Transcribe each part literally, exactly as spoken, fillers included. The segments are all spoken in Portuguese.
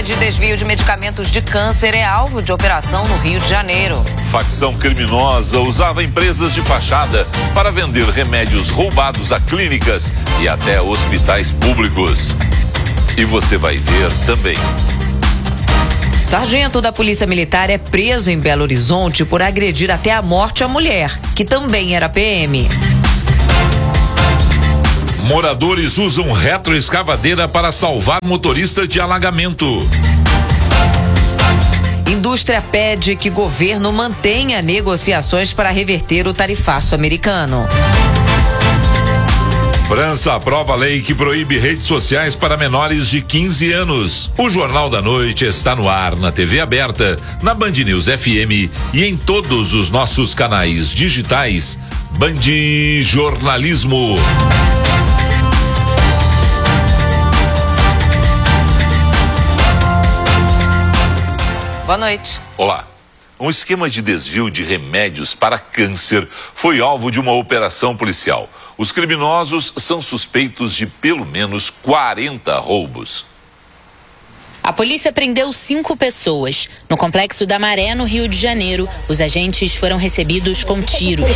de desvio de medicamentos de câncer é alvo de operação no Rio de Janeiro. Facção criminosa usava empresas de fachada para vender remédios roubados a clínicas e até hospitais públicos. E você vai ver também. Sargento da Polícia Militar é preso em Belo Horizonte por agredir até a morte a mulher, que também era P M. Moradores usam retroescavadeira para salvar motorista de alagamento. Indústria pede que governo mantenha negociações para reverter o tarifaço americano. França aprova a lei que proíbe redes sociais para menores de quinze anos. O Jornal da Noite está no ar na T V aberta, na Band News F M e em todos os nossos canais digitais. Band Jornalismo. Boa noite. Olá. Um esquema de desvio de remédios para câncer foi alvo de uma operação policial. Os criminosos são suspeitos de pelo menos quarenta roubos. A polícia prendeu cinco pessoas. No Complexo da Maré, no Rio de Janeiro, os agentes foram recebidos com tiros.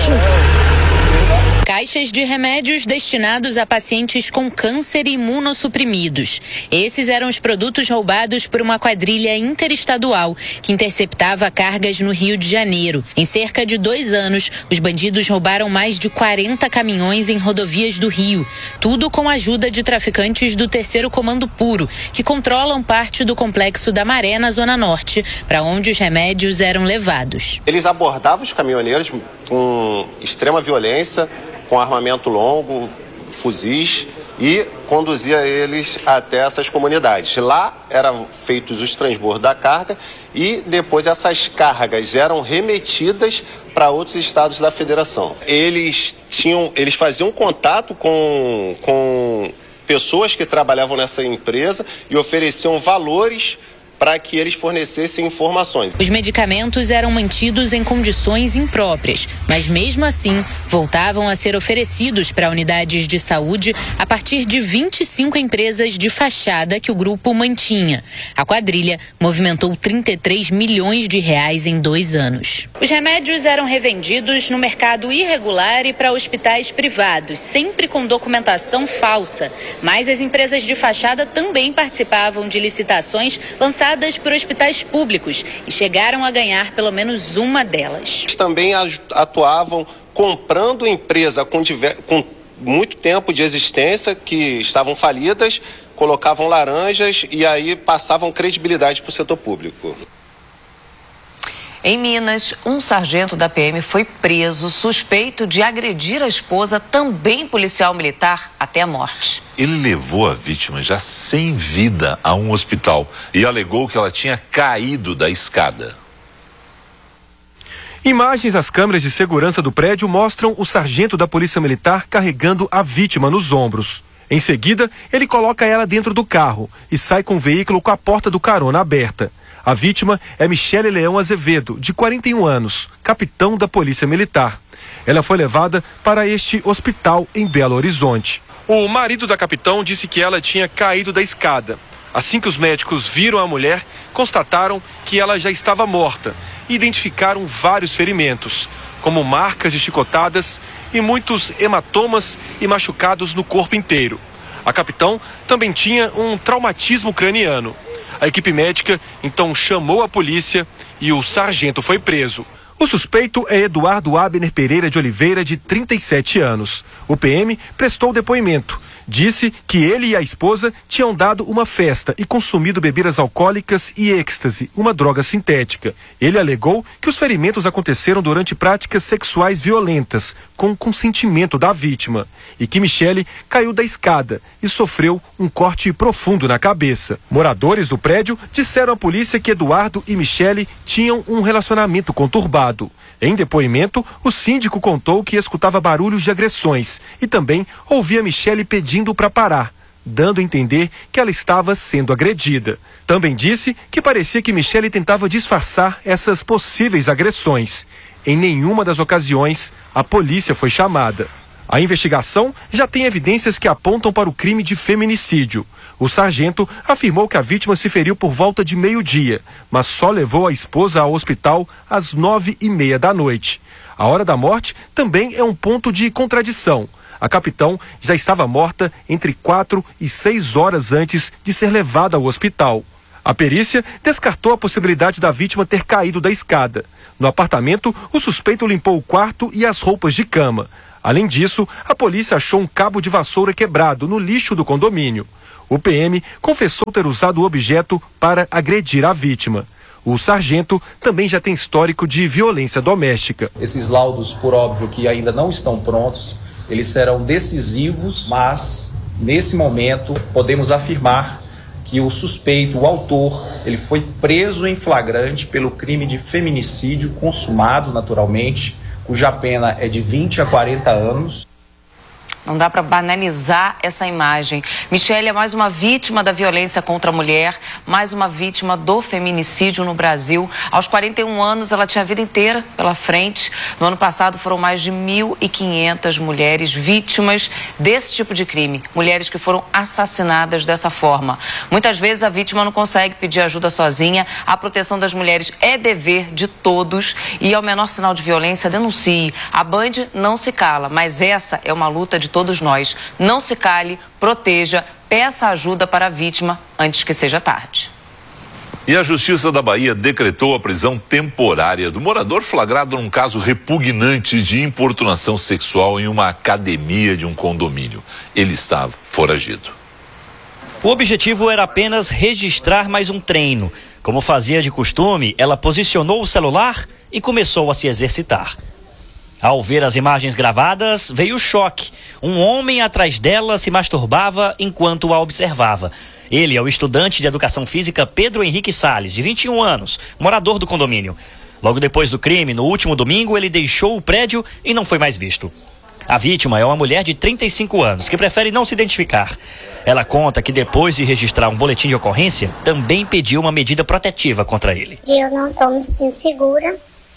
Caixas de remédios destinados a pacientes com câncer e imunossuprimidos. Esses eram os produtos roubados por uma quadrilha interestadual que interceptava cargas no Rio de Janeiro. Em cerca de dois anos, os bandidos roubaram mais de quarenta caminhões em rodovias do Rio. Tudo com a ajuda de traficantes do terceiro Comando Puro, que controlam parte do Complexo da Maré, na Zona Norte, para onde os remédios eram levados. Eles abordavam os caminhoneiros com extrema violência, com armamento longo, fuzis, e conduzia eles até essas comunidades. Lá eram feitos os transbordos da carga e depois essas cargas eram remetidas para outros estados da federação. Eles tinham, eles faziam contato com, com pessoas que trabalhavam nessa empresa e ofereciam valores para que eles fornecessem informações. Os medicamentos eram mantidos em condições impróprias, mas mesmo assim voltavam a ser oferecidos para unidades de saúde a partir de vinte e cinco empresas de fachada que o grupo mantinha. A quadrilha movimentou trinta e três milhões de reais em dois anos. Os remédios eram revendidos no mercado irregular e para hospitais privados, sempre com documentação falsa. Mas as empresas de fachada também participavam de licitações lançadas por hospitais públicos e chegaram a ganhar pelo menos uma delas. Eles também atuavam comprando empresa com, diver... com muito tempo de existência, que estavam falidas, colocavam laranjas e aí passavam credibilidade para o setor público. Em Minas, um sargento da P M foi preso suspeito de agredir a esposa, também policial militar, até a morte. Ele levou a vítima já sem vida a um hospital e alegou que ela tinha caído da escada. Imagens das câmeras de segurança do prédio mostram o sargento da Polícia Militar carregando a vítima nos ombros. Em seguida, ele coloca ela dentro do carro e sai com o veículo com a porta do carona aberta. A vítima é Michele Leão Azevedo, de quarenta e um anos, capitão da Polícia Militar. Ela foi levada para este hospital em Belo Horizonte. O marido da capitão disse que ela tinha caído da escada. Assim que os médicos viram a mulher, constataram que ela já estava morta e identificaram vários ferimentos, como marcas de chicotadas e muitos hematomas e machucados no corpo inteiro. A capitão também tinha um traumatismo craniano. A equipe médica então chamou a polícia e o sargento foi preso. O suspeito é Eduardo Abner Pereira de Oliveira, de trinta e sete anos. O P M prestou depoimento. Disse que ele e a esposa tinham dado uma festa e consumido bebidas alcoólicas e êxtase, uma droga sintética. Ele alegou que os ferimentos aconteceram durante práticas sexuais violentas, com consentimento da vítima, e que Michele caiu da escada e sofreu um corte profundo na cabeça. Moradores do prédio disseram à polícia que Eduardo e Michele tinham um relacionamento conturbado. Em depoimento, o síndico contou que escutava barulhos de agressões e também ouvia Michele pedindo para parar, dando a entender que ela estava sendo agredida. Também disse que parecia que Michele tentava disfarçar essas possíveis agressões. Em nenhuma das ocasiões, a polícia foi chamada. A investigação já tem evidências que apontam para o crime de feminicídio. O sargento afirmou que a vítima se feriu por volta de meio-dia, mas só levou a esposa ao hospital às nove e meia da noite. A hora da morte também é um ponto de contradição. A capitão já estava morta entre quatro e seis horas antes de ser levada ao hospital. A perícia descartou a possibilidade da vítima ter caído da escada. No apartamento, o suspeito limpou o quarto e as roupas de cama. Além disso, a polícia achou um cabo de vassoura quebrado no lixo do condomínio. O P M confessou ter usado o objeto para agredir a vítima. O sargento também já tem histórico de violência doméstica. Esses laudos, por óbvio, que ainda não estão prontos, eles serão decisivos, mas nesse momento podemos afirmar que o suspeito, o autor, ele foi preso em flagrante pelo crime de feminicídio consumado naturalmente, cuja pena é de vinte a quarenta anos. Não dá para banalizar essa imagem. Michele é mais uma vítima da violência contra a mulher, mais uma vítima do feminicídio no Brasil. Aos quarenta e um anos, ela tinha a vida inteira pela frente. No ano passado, foram mais de mil e quinhentas mulheres vítimas desse tipo de crime. Mulheres que foram assassinadas dessa forma. Muitas vezes, a vítima não consegue pedir ajuda sozinha. A proteção das mulheres é dever de todos. E ao menor sinal de violência, denuncie. A Band não se cala, mas essa é uma luta de todos. Todos nós. Não se cale, proteja, peça ajuda para a vítima antes que seja tarde. E a Justiça da Bahia decretou a prisão temporária do morador flagrado num caso repugnante de importunação sexual em uma academia de um condomínio. Ele estava foragido. O objetivo era apenas registrar mais um treino. Como fazia de costume, ela posicionou o celular e começou a se exercitar. Ao ver as imagens gravadas, veio o choque. Um homem atrás dela se masturbava enquanto a observava. Ele é o estudante de educação física Pedro Henrique Salles, de vinte e um anos, morador do condomínio. Logo depois do crime, no último domingo, ele deixou o prédio e não foi mais visto. A vítima é uma mulher de trinta e cinco anos, que prefere não se identificar. Ela conta que depois de registrar um boletim de ocorrência, também pediu uma medida protetiva contra ele. Eu não estou me sentindo segura.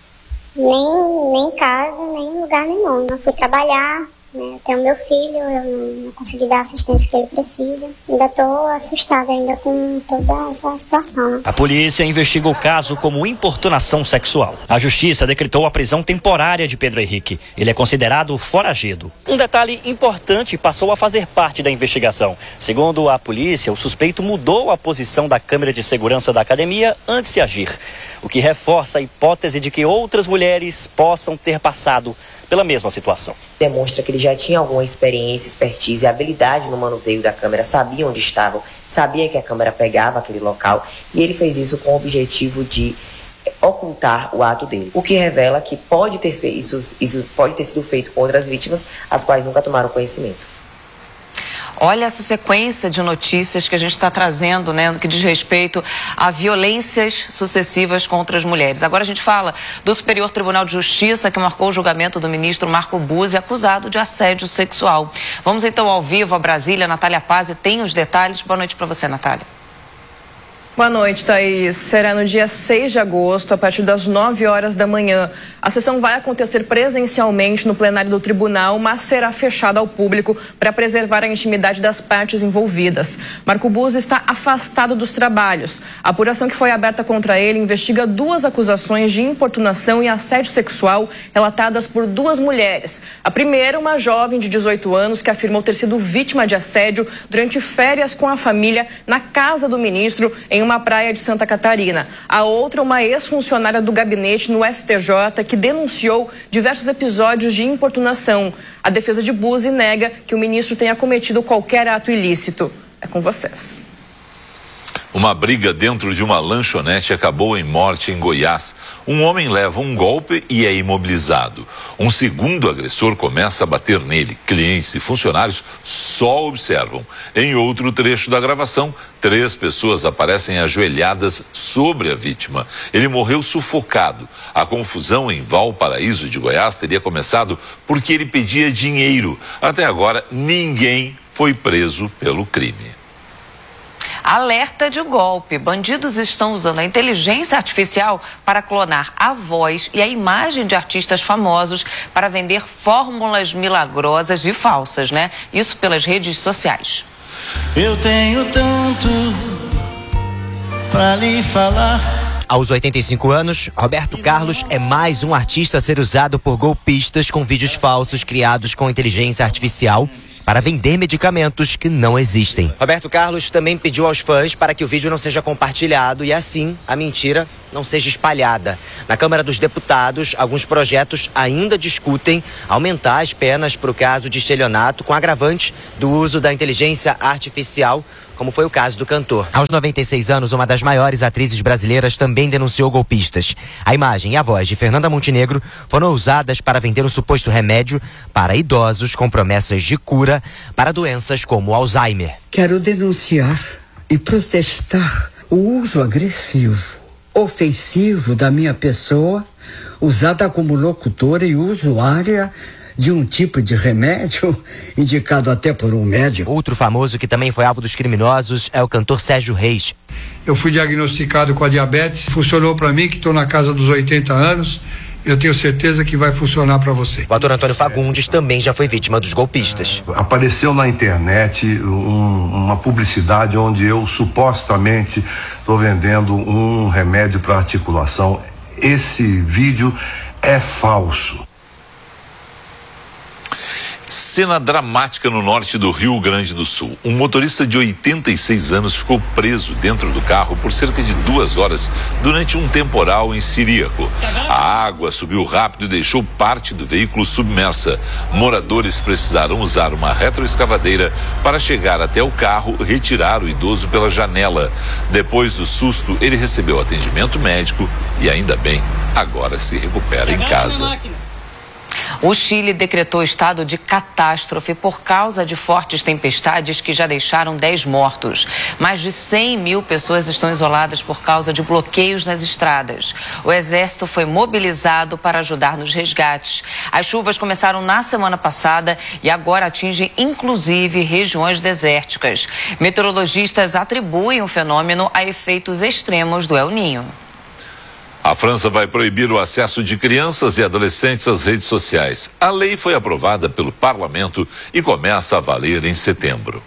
Nem, nem em casa, nem em lugar nenhum. Não fui trabalhar, né? Eu tenho meu filho, eu não consegui dar a assistência que ele precisa. Ainda estou assustada ainda com toda essa situação. A polícia investiga o caso como importunação sexual. A justiça decretou a prisão temporária de Pedro Henrique. Ele é considerado foragido. Um detalhe importante passou a fazer parte da investigação. Segundo a polícia, o suspeito mudou a posição da câmera de segurança da academia antes de agir, o que reforça a hipótese de que outras mulheres possam ter passado pela mesma situação. Demonstra que ele já tinha alguma experiência, expertise e habilidade no manuseio da câmera, sabia onde estavam, sabia que a câmera pegava aquele local e ele fez isso com o objetivo de ocultar o ato dele. O que revela que pode ter feito isso, isso pode ter sido feito com outras vítimas, as quais nunca tomaram conhecimento. Olha essa sequência de notícias que a gente está trazendo, né, no que diz respeito a violências sucessivas contra as mulheres. Agora a gente fala do Superior Tribunal de Justiça, que marcou o julgamento do ministro Marco Buzzi, acusado de assédio sexual. Vamos então ao vivo a Brasília. Natália Pazzi tem os detalhes. Boa noite para você, Natália. Boa noite, Thaís. Será no dia seis de agosto, a partir das nove horas da manhã. A sessão vai acontecer presencialmente no plenário do tribunal, mas será fechada ao público para preservar a intimidade das partes envolvidas. Marco Buzzi está afastado dos trabalhos. A apuração que foi aberta contra ele investiga duas acusações de importunação e assédio sexual relatadas por duas mulheres. A primeira, uma jovem de dezoito anos que afirmou ter sido vítima de assédio durante férias com a família na casa do ministro em uma praia de Santa Catarina. A outra, uma ex-funcionária do gabinete no S T J que denunciou diversos episódios de importunação. A defesa de Buzzi nega que o ministro tenha cometido qualquer ato ilícito. É com vocês. Uma briga dentro de uma lanchonete acabou em morte em Goiás. Um homem leva um golpe e é imobilizado. Um segundo agressor começa a bater nele. Clientes e funcionários só observam. Em outro trecho da gravação, três pessoas aparecem ajoelhadas sobre a vítima. Ele morreu sufocado. A confusão em Valparaíso de Goiás teria começado porque ele pedia dinheiro. Até agora, ninguém foi preso pelo crime. Alerta de golpe. Bandidos estão usando a inteligência artificial para clonar a voz e a imagem de artistas famosos para vender fórmulas milagrosas e falsas, né? Isso pelas redes sociais. Eu tenho tanto pra lhe falar. Aos oitenta e cinco anos, Roberto Carlos é mais um artista a ser usado por golpistas com vídeos falsos criados com inteligência artificial para vender medicamentos que não existem. Roberto Carlos também pediu aos fãs para que o vídeo não seja compartilhado e assim a mentira não seja espalhada. Na Câmara dos Deputados, alguns projetos ainda discutem aumentar as penas para o caso de estelionato com agravante do uso da inteligência artificial, como foi o caso do cantor. Aos noventa e seis anos, uma das maiores atrizes brasileiras também denunciou golpistas. A imagem e a voz de Fernanda Montenegro foram usadas para vender um suposto remédio para idosos com promessas de cura para doenças como Alzheimer. Quero denunciar e protestar o uso agressivo, ofensivo da minha pessoa, usada como locutora e usuária de um tipo de remédio indicado até por um médico. Outro famoso que também foi alvo dos criminosos é o cantor Sérgio Reis. Eu fui diagnosticado com a diabetes, funcionou para mim, que estou na casa dos oitenta anos. Eu tenho certeza que vai funcionar para você. O ator Antônio Fagundes também já foi vítima dos golpistas. Apareceu na internet um, uma publicidade onde eu supostamente estou vendendo um remédio para articulação. Esse vídeo é falso. Cena dramática no norte do Rio Grande do Sul. Um motorista de oitenta e seis anos ficou preso dentro do carro por cerca de duas horas durante um temporal em Ciríaco. A água subiu rápido e deixou parte do veículo submersa. Moradores precisaram usar uma retroescavadeira para chegar até o carro e retirar o idoso pela janela. Depois do susto, ele recebeu atendimento médico e, ainda bem, agora se recupera em casa. O Chile decretou estado de catástrofe por causa de fortes tempestades que já deixaram dez mortos. Mais de cem mil pessoas estão isoladas por causa de bloqueios nas estradas. O exército foi mobilizado para ajudar nos resgates. As chuvas começaram na semana passada e agora atingem inclusive regiões desérticas. Meteorologistas atribuem o fenômeno a efeitos extremos do El Niño. A França vai proibir o acesso de crianças e adolescentes às redes sociais. A lei foi aprovada pelo parlamento e começa a valer em setembro.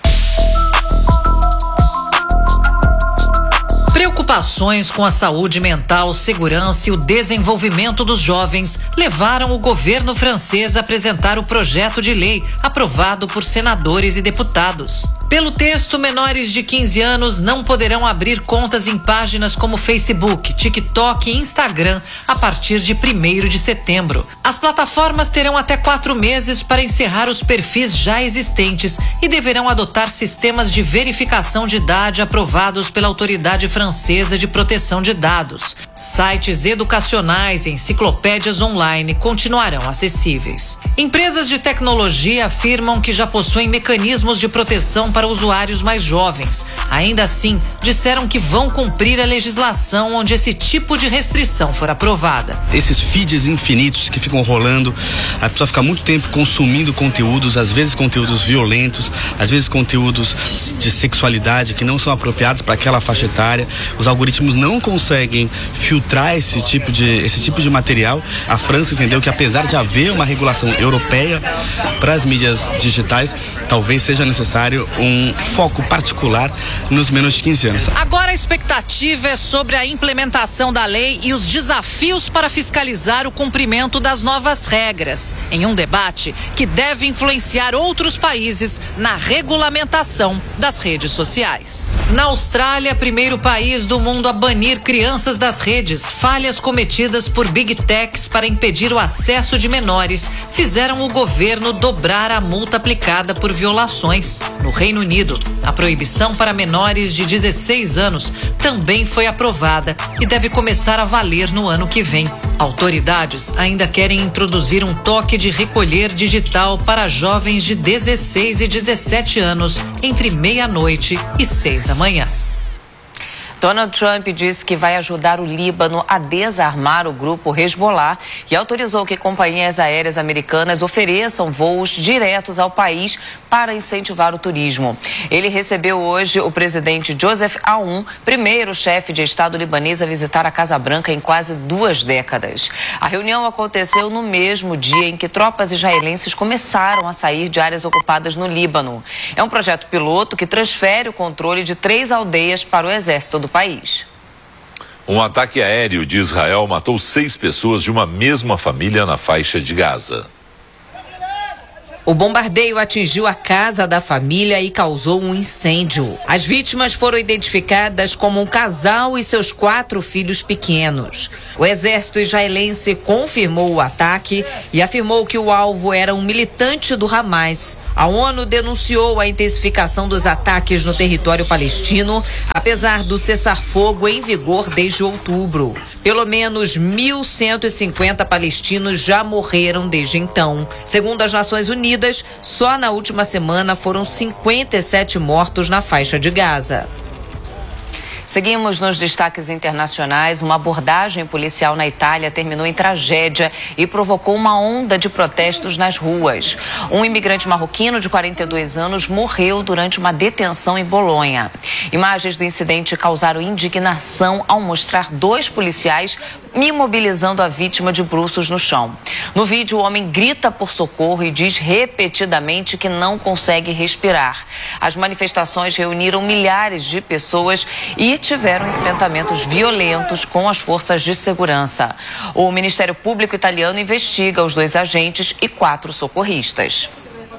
Preocupações com a saúde mental, segurança e o desenvolvimento dos jovens levaram o governo francês a apresentar o projeto de lei aprovado por senadores e deputados. Pelo texto, menores de quinze anos não poderão abrir contas em páginas como Facebook, TikTok e Instagram a partir de primeiro de setembro. As plataformas terão até quatro meses para encerrar os perfis já existentes e deverão adotar sistemas de verificação de idade aprovados pela Autoridade Francesa de Proteção de Dados. Sites educacionais e enciclopédias online continuarão acessíveis. Empresas de tecnologia afirmam que já possuem mecanismos de proteção para usuários mais jovens. Ainda assim, disseram que vão cumprir a legislação onde esse tipo de restrição for aprovada. Esses feeds infinitos que ficam rolando, a pessoa fica muito tempo consumindo conteúdos, às vezes conteúdos violentos, às vezes conteúdos de sexualidade que não são apropriados para aquela faixa etária. Os algoritmos não conseguem filtrar esse tipo de esse tipo de material. A França entendeu que, apesar de haver uma regulação europeia para as mídias digitais, talvez seja necessário um foco particular nos menos de quinze anos. Agora a expectativa é sobre a implementação da lei e os desafios para fiscalizar o cumprimento das novas regras, em um debate que deve influenciar outros países na regulamentação das redes sociais. Na Austrália, primeiro país do mundo a banir crianças das redes, falhas cometidas por Big Techs para impedir o acesso de menores fizeram o governo dobrar a multa aplicada por violações. No Reino Unido, a proibição para menores de dezesseis anos também foi aprovada e deve começar a valer no ano que vem. Autoridades ainda querem introduzir um toque de recolher digital para jovens de dezesseis e dezessete anos entre meia-noite e seis da manhã. Donald Trump disse que vai ajudar o Líbano a desarmar o grupo Hezbollah e autorizou que companhias aéreas americanas ofereçam voos diretos ao país para incentivar o turismo. Ele recebeu hoje o presidente Joseph Aoun, primeiro chefe de Estado libanês a visitar a Casa Branca em quase duas décadas. A reunião aconteceu no mesmo dia em que tropas israelenses começaram a sair de áreas ocupadas no Líbano. É um projeto piloto que transfere o controle de três aldeias para o exército do país. Um ataque aéreo de Israel matou seis pessoas de uma mesma família na faixa de Gaza. O bombardeio atingiu a casa da família e causou um incêndio. As vítimas foram identificadas como um casal e seus quatro filhos pequenos. O exército israelense confirmou o ataque e afirmou que o alvo era um militante do Hamas. A ONU denunciou a intensificação dos ataques no território palestino, apesar do cessar-fogo em vigor desde outubro. Pelo menos mil cento e cinquenta palestinos já morreram desde então. Segundo as Nações Unidas, só na última semana foram cinquenta e sete mortos na faixa de Gaza. Seguimos nos destaques internacionais. Uma abordagem policial na Itália terminou em tragédia e provocou uma onda de protestos nas ruas. Um imigrante marroquino de quarenta e dois anos morreu durante uma detenção em Bolonha. Imagens do incidente causaram indignação ao mostrar dois policiais imobilizando a vítima de bruços no chão. No vídeo, o homem grita por socorro e diz repetidamente que não consegue respirar. As manifestações reuniram milhares de pessoas e tiveram enfrentamentos violentos com as forças de segurança. O Ministério Público italiano investiga os dois agentes e quatro socorristas.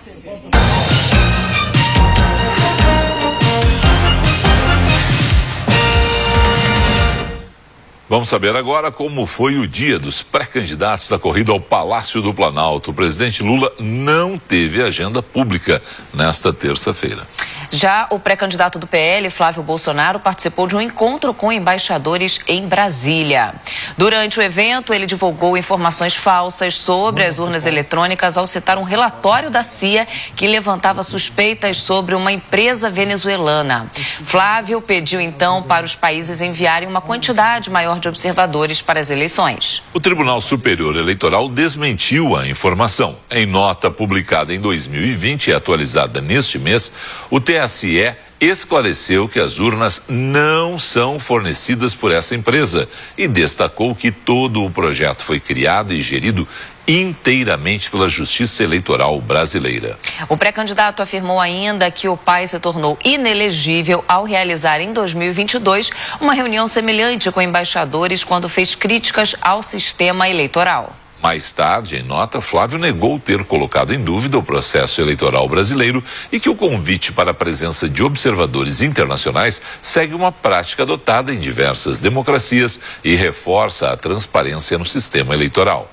Vamos saber agora como foi o dia dos pré-candidatos da corrida ao Palácio do Planalto. O presidente Lula não teve agenda pública nesta terça-feira. Já o pré-candidato do P L, Flávio Bolsonaro, participou de um encontro com embaixadores em Brasília. Durante o evento, ele divulgou informações falsas sobre as urnas eletrônicas ao citar um relatório da C I A que levantava suspeitas sobre uma empresa venezuelana. Flávio pediu então para os países enviarem uma quantidade maior de observadores para as eleições. O Tribunal Superior Eleitoral desmentiu a informação. Em nota publicada em dois mil e vinte e atualizada neste mês, o T S E esclareceu que as urnas não são fornecidas por essa empresa e destacou que todo o projeto foi criado e gerido inteiramente pela Justiça Eleitoral brasileira. O pré-candidato afirmou ainda que o pai se tornou inelegível ao realizar em dois mil e vinte e dois uma reunião semelhante com embaixadores quando fez críticas ao sistema eleitoral. Mais tarde, em nota, Flávio negou ter colocado em dúvida o processo eleitoral brasileiro e que o convite para a presença de observadores internacionais segue uma prática adotada em diversas democracias e reforça a transparência no sistema eleitoral.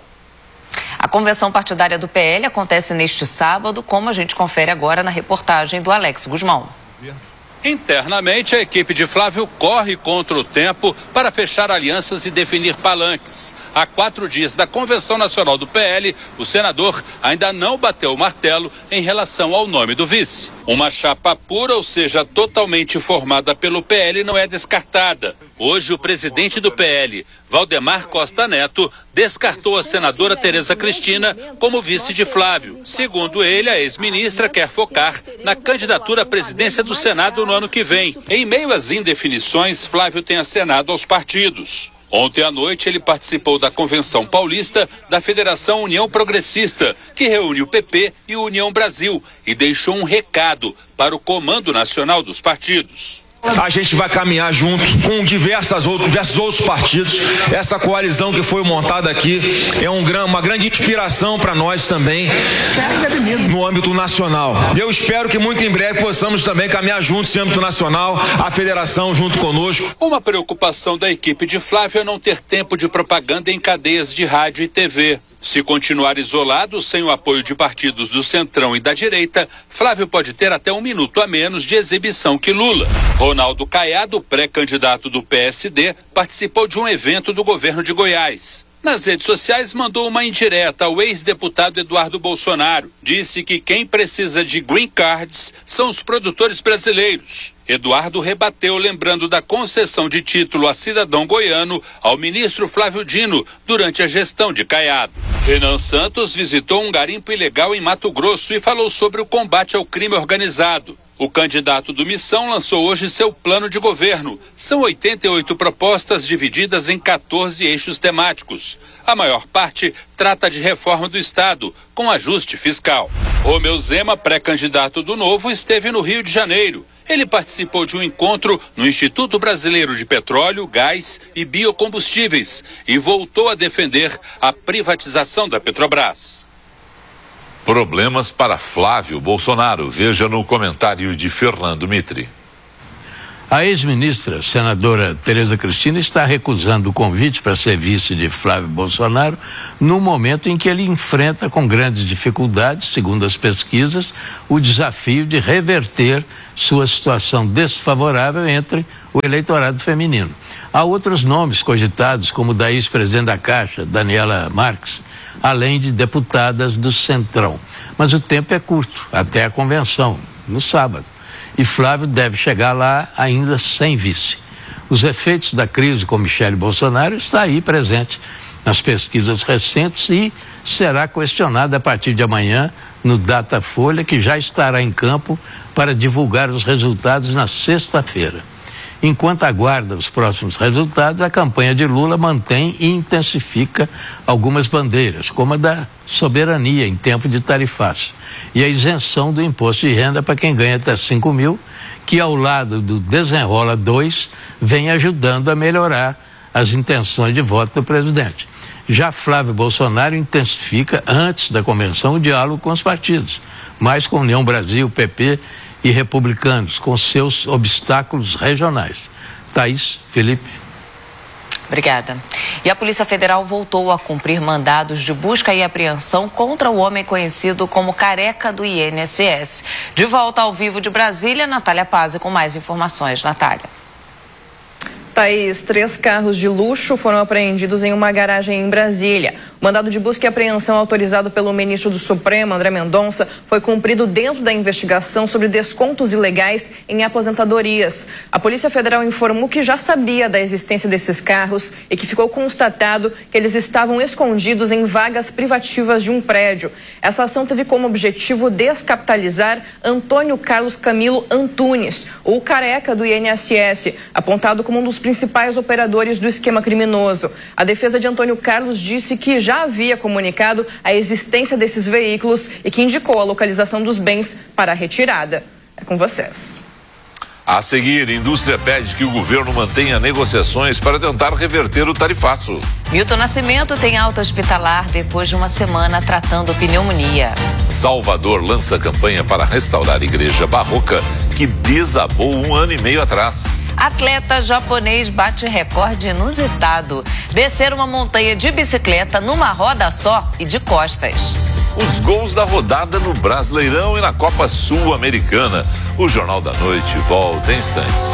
A convenção partidária do P L acontece neste sábado, como a gente confere agora na reportagem do Alex Guzmão. Internamente, a equipe de Flávio corre contra o tempo para fechar alianças e definir palanques. Há quatro dias da Convenção Nacional do P L, o senador ainda não bateu o martelo em relação ao nome do vice. Uma chapa pura, ou seja, totalmente formada pelo P L, não é descartada. Hoje, o presidente do P L, Valdemar Costa Neto, descartou a senadora Tereza Cristina como vice de Flávio. Segundo ele, a ex-ministra quer focar na candidatura à presidência do Senado no ano que vem. Em meio às indefinições, Flávio tem acenado aos partidos. Ontem à noite, ele participou da Convenção Paulista da Federação União Progressista, que reúne o P P e o União Brasil, e deixou um recado para o Comando Nacional dos Partidos. A gente vai caminhar junto com diversas outros, diversos outros partidos. Essa coalizão que foi montada aqui é um, uma grande inspiração para nós também no âmbito nacional. Eu espero que muito em breve possamos também caminhar juntos no âmbito nacional, a federação junto conosco. Uma preocupação da equipe de Flávio é não ter tempo de propaganda em cadeias de rádio e T V. Se continuar isolado, sem o apoio de partidos do Centrão e da direita, Flávio pode ter até um minuto a menos de exibição que Lula. Ronaldo Caiado, pré-candidato do P S D, participou de um evento do governo de Goiás. Nas redes sociais, mandou uma indireta ao ex-deputado Eduardo Bolsonaro. Disse que quem precisa de green cards são os produtores brasileiros. Eduardo rebateu, lembrando da concessão de título a cidadão goiano ao ministro Flávio Dino durante a gestão de Caiado. Renan Santos visitou um garimpo ilegal em Mato Grosso e falou sobre o combate ao crime organizado. O candidato do Missão lançou hoje seu plano de governo. São oitenta e oito propostas divididas em quatorze eixos temáticos. A maior parte trata de reforma do Estado, com ajuste fiscal. Romeu Zema, pré-candidato do Novo, esteve no Rio de Janeiro. Ele participou de um encontro no Instituto Brasileiro de Petróleo, Gás e Biocombustíveis e voltou a defender a privatização da Petrobras. Problemas para Flávio Bolsonaro. Veja no comentário de Fernando Mitre. A ex-ministra, senadora Tereza Cristina, está recusando o convite para ser vice de Flávio Bolsonaro no momento em que ele enfrenta com grandes dificuldades, segundo as pesquisas, o desafio de reverter sua situação desfavorável entre o eleitorado feminino. Há outros nomes cogitados, como o da ex-presidente da Caixa, Daniela Marques, além de deputadas do Centrão. Mas o tempo é curto, até a convenção, no sábado. E Flávio deve chegar lá ainda sem vice. Os efeitos da crise com Michele Bolsonaro está aí presente nas pesquisas recentes e será questionado a partir de amanhã no Datafolha, que já estará em campo para divulgar os resultados na sexta-feira. Enquanto aguarda os próximos resultados, a campanha de Lula mantém e intensifica algumas bandeiras, como a da soberania em tempo de tarifaço e a isenção do imposto de renda para quem ganha até cinco mil, que ao lado do Desenrola dois vem ajudando a melhorar as intenções de voto do presidente. Já Flávio Bolsonaro intensifica, antes da convenção, o diálogo com os partidos, mais com União Brasil, P P e republicanos, com seus obstáculos regionais. Thaís, Felipe. Obrigada. E a Polícia Federal voltou a cumprir mandados de busca e apreensão contra o homem conhecido como Careca do I N S S. De volta ao vivo de Brasília, Natália Pazzi com mais informações. Natália. Thaís, três carros de luxo foram apreendidos em uma garagem em Brasília. O mandado de busca e apreensão autorizado pelo ministro do Supremo, André Mendonça, foi cumprido dentro da investigação sobre descontos ilegais em aposentadorias. A Polícia Federal informou que já sabia da existência desses carros e que ficou constatado que eles estavam escondidos em vagas privativas de um prédio. Essa ação teve como objetivo descapitalizar Antônio Carlos Camilo Antunes, ou Careca do I N S S, apontado como um dos principais operadores do esquema criminoso. A defesa de Antônio Carlos disse que já havia comunicado a existência desses veículos e que indicou a localização dos bens para a retirada. É com vocês. A seguir, indústria pede que o governo mantenha negociações para tentar reverter o tarifaço. Milton Nascimento tem alta hospitalar depois de uma semana tratando pneumonia. Salvador lança campanha para restaurar a igreja barroca que desabou um ano e meio atrás. Atleta japonês bate recorde inusitado. Descer uma montanha de bicicleta numa roda só e de costas. Os gols da rodada no Brasileirão e na Copa Sul-Americana. O Jornal da Noite volta em instantes.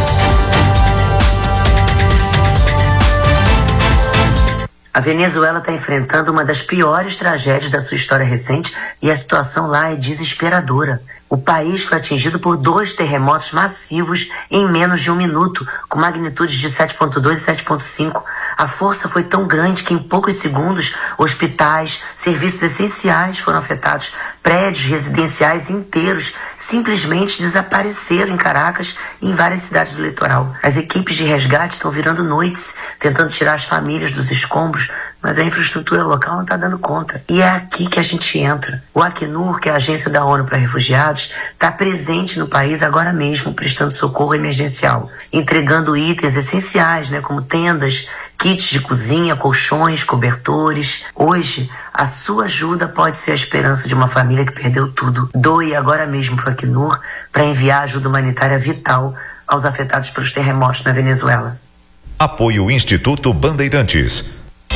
A Venezuela está enfrentando uma das piores tragédias da sua história recente e a situação lá é desesperadora. O país foi atingido por dois terremotos massivos em menos de um minuto, com magnitudes de sete ponto dois e sete ponto cinco. A força foi tão grande que em poucos segundos, hospitais, serviços essenciais foram afetados. Prédios residenciais inteiros simplesmente desapareceram em Caracas e em várias cidades do litoral. As equipes de resgate estão virando noites, tentando tirar as famílias dos escombros, mas a infraestrutura local não está dando conta. E é aqui que a gente entra. O Acnur, que é a agência da ONU para refugiados, está presente no país agora mesmo, prestando socorro emergencial, entregando itens essenciais, né, como tendas, kits de cozinha, colchões, cobertores. Hoje, a sua ajuda pode ser a esperança de uma família que perdeu tudo. Doe agora mesmo para o Acnur para enviar ajuda humanitária vital aos afetados pelos terremotos na Venezuela. Apoio Instituto Bandeirantes.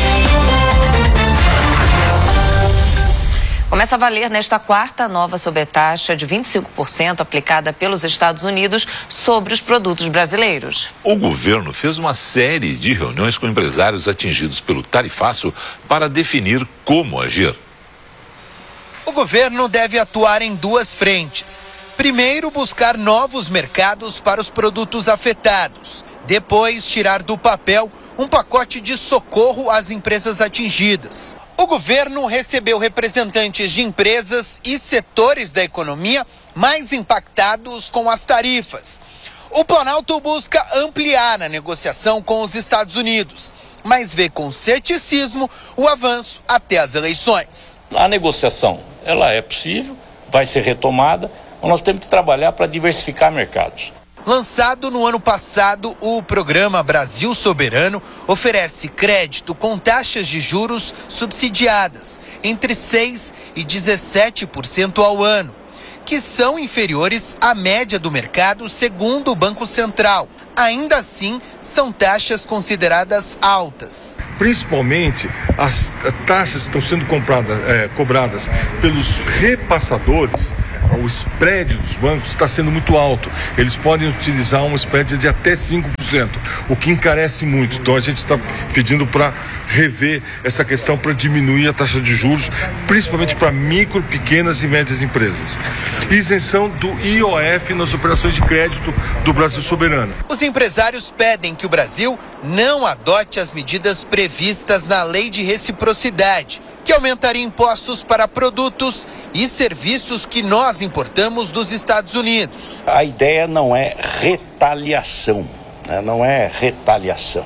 Começa a valer nesta quarta nova sobretaxa de vinte e cinco por cento aplicada pelos Estados Unidos sobre os produtos brasileiros. O governo fez uma série de reuniões com empresários atingidos pelo tarifaço para definir como agir. O governo deve atuar em duas frentes. Primeiro, buscar novos mercados para os produtos afetados. Depois, tirar do papel um pacote de socorro às empresas atingidas. O governo recebeu representantes de empresas e setores da economia mais impactados com as tarifas. O Planalto busca ampliar a negociação com os Estados Unidos, mas vê com ceticismo o avanço até as eleições. A negociação, ela é possível, vai ser retomada, mas nós temos que trabalhar para diversificar mercados. Lançado no ano passado, o programa Brasil Soberano oferece crédito com taxas de juros subsidiadas entre seis e dezessete por cento ao ano, que são inferiores à média do mercado, segundo o Banco Central. Ainda assim, são taxas consideradas altas. Principalmente, as taxas estão sendo compradas, é, cobradas pelos repassadores. O spread dos bancos está sendo muito alto. Eles podem utilizar um spread de até cinco por cento, o que encarece muito. Então a gente está pedindo para rever essa questão, para diminuir a taxa de juros, principalmente para micro, pequenas e médias empresas. Isenção do I O F nas operações de crédito do Brasil Soberano. Os empresários pedem que o Brasil não adote as medidas previstas na Lei de Reciprocidade, que aumentaria impostos para produtos e serviços que nós importamos dos Estados Unidos. A ideia não é retaliação, né? Não é retaliação.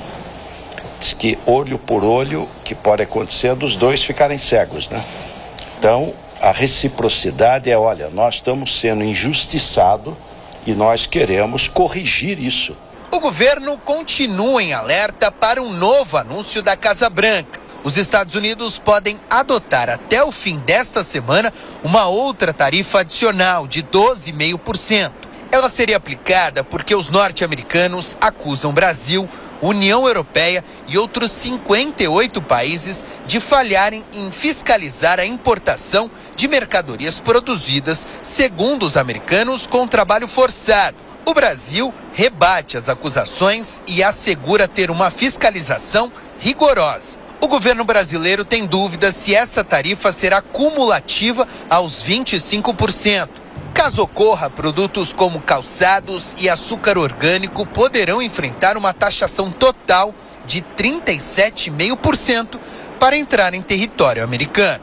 Diz que olho por olho, que pode acontecer dos dois ficarem cegos, né? Então, a reciprocidade é, olha, nós estamos sendo injustiçados e nós queremos corrigir isso. O governo continua em alerta para um novo anúncio da Casa Branca. Os Estados Unidos podem adotar até o fim desta semana uma outra tarifa adicional de doze vírgula cinco por cento. Ela seria aplicada porque os norte-americanos acusam Brasil, União Europeia e outros cinquenta e oito países de falharem em fiscalizar a importação de mercadorias produzidas, segundo os americanos, com trabalho forçado. O Brasil rebate as acusações e assegura ter uma fiscalização rigorosa. O governo brasileiro tem dúvidas se essa tarifa será cumulativa aos vinte e cinco por cento. Caso ocorra, produtos como calçados e açúcar orgânico poderão enfrentar uma taxação total de trinta e sete vírgula cinco por cento para entrar em território americano.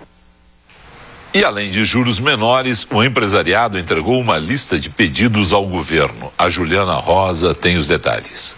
E além de juros menores, o empresariado entregou uma lista de pedidos ao governo. A Juliana Rosa tem os detalhes.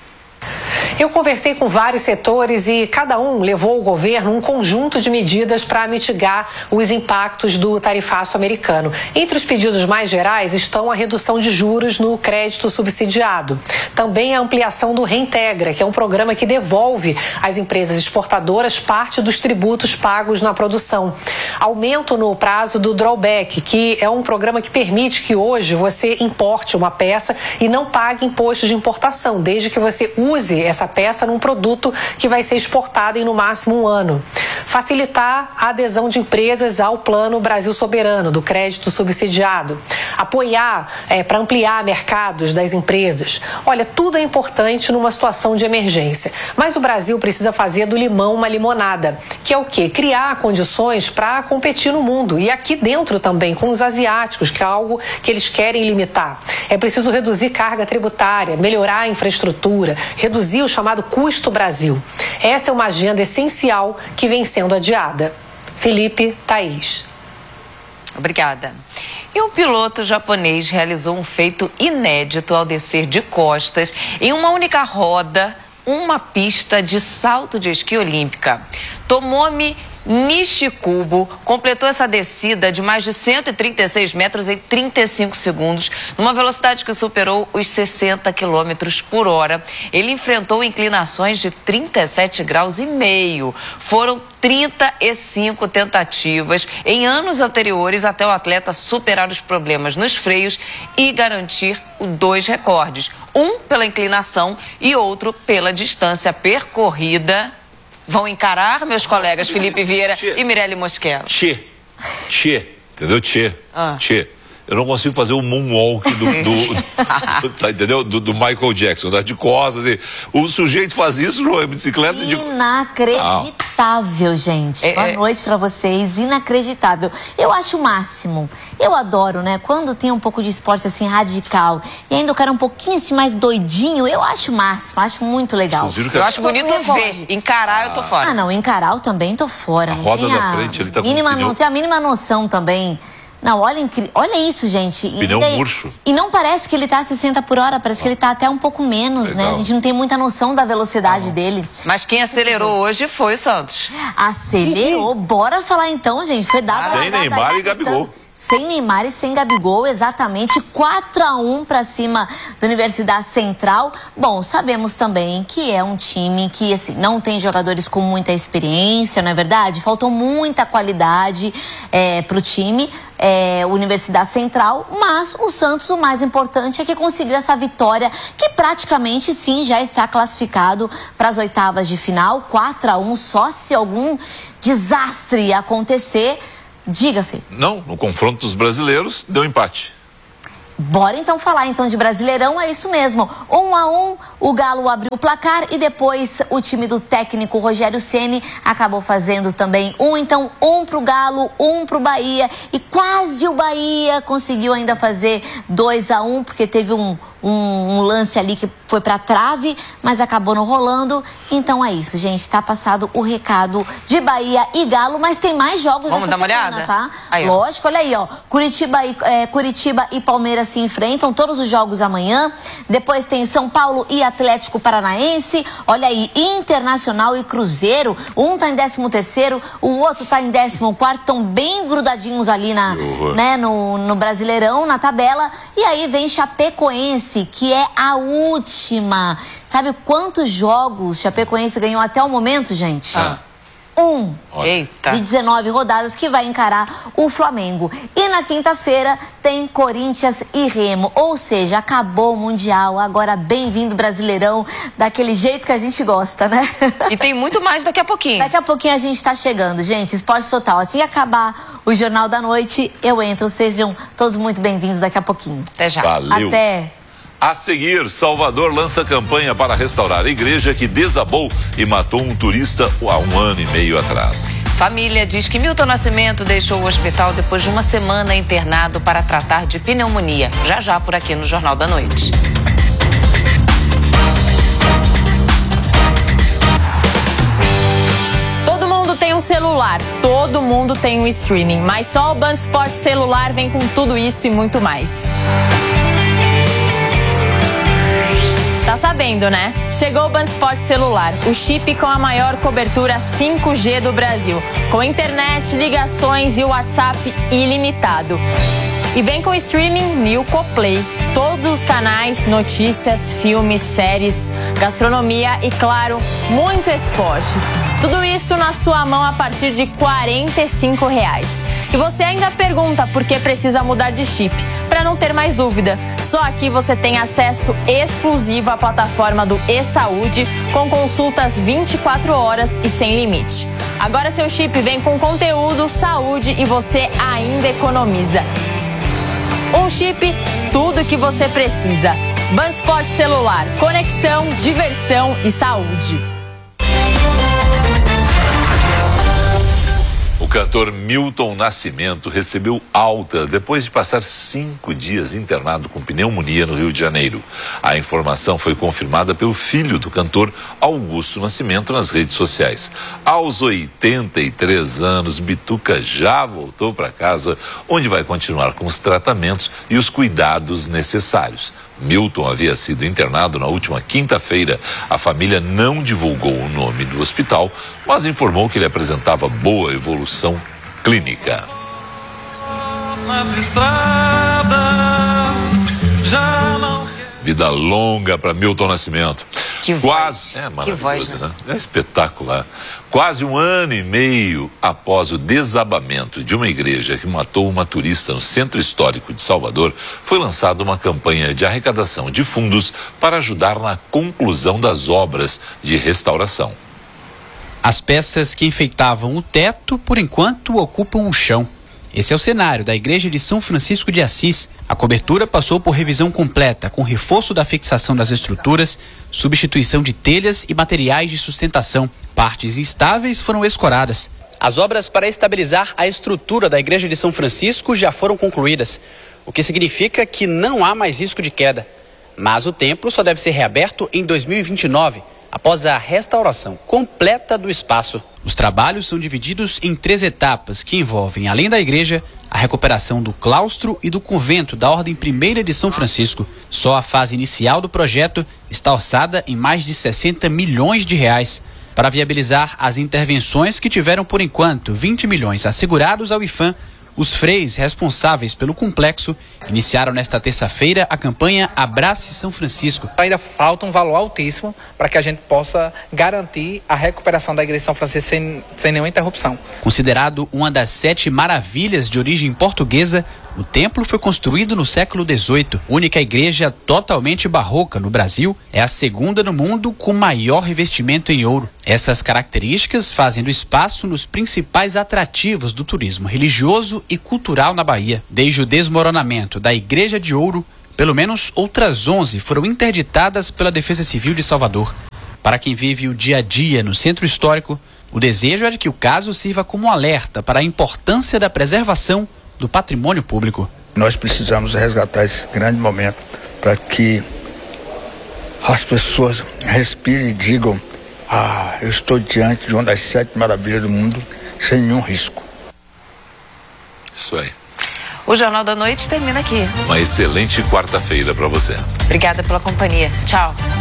Eu conversei com vários setores e cada um levou ao governo um conjunto de medidas para mitigar os impactos do tarifaço americano. Entre os pedidos mais gerais estão a redução de juros no crédito subsidiado. Também a ampliação do Reintegra, que é um programa que devolve às empresas exportadoras parte dos tributos pagos na produção. Aumento no prazo do drawback, que é um programa que permite que hoje você importe uma peça e não pague imposto de importação, desde que você use essa peça num produto que vai ser exportado em no máximo um ano. Facilitar a adesão de empresas ao Plano Brasil Soberano, do crédito subsidiado. Apoiar é, para ampliar mercados das empresas. Olha, tudo é importante numa situação de emergência. Mas o Brasil precisa fazer do limão uma limonada, que é o quê? Criar condições para competir no mundo. E aqui dentro também, com os asiáticos, que é algo que eles querem limitar. É preciso reduzir carga tributária, melhorar a infraestrutura, reduzir o chamado custo Brasil. Essa é uma agenda essencial que vem sendo adiada. Felipe, Thaís. Obrigada. E um piloto japonês realizou um feito inédito ao descer de costas em uma única roda uma pista de salto de esqui olímpica. Tomomi Nishikubo completou essa descida de mais de cento e trinta e seis metros em trinta e cinco segundos, numa velocidade que superou os sessenta quilômetros por hora. Ele enfrentou inclinações de trinta e sete graus e meio. Foram trinta e cinco tentativas em anos anteriores até o atleta superar os problemas nos freios e garantir dois recordes. Um pela inclinação e outro pela distância percorrida. Vão encarar, meus colegas Felipe Vieira tchê. e Mirelle Mosquera. Tchê. Tchê. Entendeu? Tchê. Ah. Tchê. Eu não consigo fazer o moonwalk do, do, do, do, entendeu? Do, do Michael Jackson, das de costas. Assim. O sujeito faz isso, João, bicicleta de... Inacreditável. Inacreditável, gente. É, Boa é... noite pra vocês. Inacreditável. Eu acho o máximo. Eu adoro, né? Quando tem um pouco de esporte assim radical e ainda o cara um pouquinho assim mais doidinho, eu acho o máximo. Acho muito legal. Vocês viram que Eu acho bonito ver. Encarar, eu tô fora. Ah, não. Encarar eu também tô fora. A roda Tem da a frente, ele tá com mínima, um pneu. Não tem a mínima noção também. Não, olha, incri... olha isso, gente. Pneu e, murcho. E não parece que ele tá a sessenta por hora, parece que ele tá até um pouco menos, Legal. né? A gente não tem muita noção da velocidade dele. Mas quem acelerou hoje foi o Santos. Acelerou. Bora falar então, gente. Foi dado Sem a Neymar e Gabigol. Sem Neymar e sem Gabigol, exatamente quatro a um para cima da Universidade Central. Bom, sabemos também que é um time que assim, não tem jogadores com muita experiência, não é verdade? Faltou muita qualidade é, para o time. É, Universidade Central, mas o Santos, o mais importante é que conseguiu essa vitória, que praticamente sim já está classificado para as oitavas de final, quatro a um, só se algum desastre acontecer. Diga, Fê. Não, no confronto dos brasileiros, deu empate. Bora então falar então de Brasileirão, é isso mesmo. Um a um, o Galo abriu o placar e depois o time do técnico Rogério Ceni acabou fazendo também um, então um pro Galo, um pro Bahia e quase o Bahia conseguiu ainda fazer dois a um, porque teve um, um, um lance ali que foi pra trave, mas acabou não rolando. Então é isso, gente, tá passado o recado de Bahia e Galo, mas tem mais jogos Vamos essa dar uma semana, olhada? tá? Aí, ó. Lógico, olha aí, ó, Curitiba e, é, Curitiba e Palmeiras se enfrentam, todos os jogos amanhã. Depois tem São Paulo e Atlético Paranaense. Olha aí, Internacional e Cruzeiro. Um tá em décimo terceiro, o outro tá em décimo quarto. Estão bem grudadinhos ali na, né, no, no Brasileirão, na tabela. E aí vem Chapecoense, que é a última. Sabe quantos jogos Chapecoense ganhou até o momento, gente? Ah. Um. Eita. De dezenove rodadas, que vai encarar o Flamengo. E na quinta-feira tem Corinthians e Remo. Ou seja, acabou o Mundial. Agora bem-vindo Brasileirão, daquele jeito que a gente gosta, né? E tem muito mais daqui a pouquinho. Daqui a pouquinho a gente tá chegando, gente. Esporte Total. Assim que acabar o Jornal da Noite, eu entro. Sejam todos muito bem-vindos daqui a pouquinho. Até já. Valeu. Até. A seguir, Salvador lança campanha para restaurar a igreja que desabou e matou um turista há um ano e meio atrás. Família diz que Milton Nascimento deixou o hospital depois de uma semana internado para tratar de pneumonia. Já já por aqui no Jornal da Noite. Todo mundo tem um celular, todo mundo tem um streaming, mas só o Band Esporte Celular vem com tudo isso e muito mais. Tá sabendo, né? Chegou o Band Esporte Celular, o chip com a maior cobertura cinco G do Brasil, com internet, ligações e WhatsApp ilimitado. E vem com streaming Nilco Play, todos os canais, notícias, filmes, séries, gastronomia e, claro, muito esporte. Tudo isso na sua mão a partir de quarenta e cinco reais. E você ainda pergunta por que precisa mudar de chip. Para não ter mais dúvida, só aqui você tem acesso exclusivo à plataforma do e-Saúde, com consultas vinte e quatro horas e sem limite. Agora seu chip vem com conteúdo, saúde e você ainda economiza. Um chip, tudo que você precisa. Band Esporte Celular, conexão, diversão e saúde. O cantor Milton Nascimento recebeu alta depois de passar cinco dias internado com pneumonia no Rio de Janeiro. A informação foi confirmada pelo filho do cantor, Augusto Nascimento, nas redes sociais. Aos oitenta e três anos, Bituca já voltou para casa, onde vai continuar com os tratamentos e os cuidados necessários. Milton havia sido internado na última quinta-feira. A família não divulgou o nome do hospital, mas informou que ele apresentava boa evolução clínica. Nas estradas, já não... Vida longa para Milton Nascimento. Que Quase, voz. é Que voz, maravilhoso, né? É espetacular. Quase um ano e meio após o desabamento de uma igreja que matou uma turista no Centro Histórico de Salvador, foi lançada uma campanha de arrecadação de fundos para ajudar na conclusão das obras de restauração. As peças que enfeitavam o teto, por enquanto, ocupam o chão. Esse é o cenário da igreja de São Francisco de Assis, A cobertura passou por revisão completa, com reforço da fixação das estruturas, substituição de telhas e materiais de sustentação. Partes instáveis foram escoradas. As obras para estabilizar a estrutura da Igreja de São Francisco já foram concluídas, o que significa que não há mais risco de queda. Mas o templo só deve ser reaberto em dois mil e vinte e nove, após a restauração completa do espaço. Os trabalhos são divididos em três etapas que envolvem, além da igreja, a recuperação do claustro e do convento da Ordem Primeira de São Francisco. Só a fase inicial do projeto está orçada em mais de sessenta milhões de reais. Para viabilizar as intervenções que tiveram, por enquanto, vinte milhões assegurados ao IPHAN, os freis responsáveis pelo complexo iniciaram nesta terça-feira a campanha Abrace São Francisco. Ainda falta um valor altíssimo para que a gente possa garantir a recuperação da Igreja de São Francisco sem, sem nenhuma interrupção. Considerado uma das sete maravilhas de origem portuguesa, o templo foi construído no século dezoito. Única igreja totalmente barroca no Brasil, é a segunda no mundo com maior revestimento em ouro. Essas características fazem do espaço um dos principais atrativos do turismo religioso e cultural na Bahia. Desde o desmoronamento da Igreja de Ouro, pelo menos outras onze foram interditadas pela Defesa Civil de Salvador. Para quem vive o dia a dia no centro histórico, o desejo é de que o caso sirva como um alerta para a importância da preservação do patrimônio público. Nós precisamos resgatar esse grande momento para que as pessoas respirem e digam: ah, eu estou diante de uma das sete maravilhas do mundo sem nenhum risco. Isso aí. O Jornal da Noite termina aqui. Uma excelente quarta-feira para você. Obrigada pela companhia. Tchau.